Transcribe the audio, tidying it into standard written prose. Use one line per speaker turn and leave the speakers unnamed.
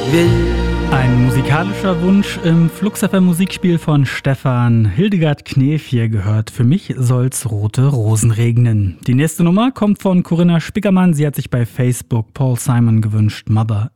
will.
Ein musikalischer Wunsch im Flux FM Musikspiel von Stefan Hildegard Knef. Hier gehört Für mich soll's rote Rosen regnen. Die nächste Nummer kommt von Corinna Spickermann. Sie hat sich bei Facebook Paul Simon gewünscht, Mother